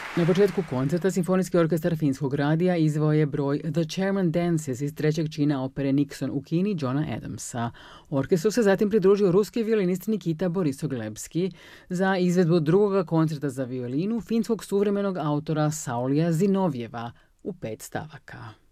Na početku koncerta Simfonijski orkestar Finskog radija izveo je broj The Chairman Dances iz trećeg čina opere Nixon u Kini Johna Adamsa. Orkestru se zatim pridružio ruski violinist Nikita Borisoglebski za izvedbu drugoga koncerta za violinu finskog suvremenog autora Saulija Zinovjeva u 5 stavaka.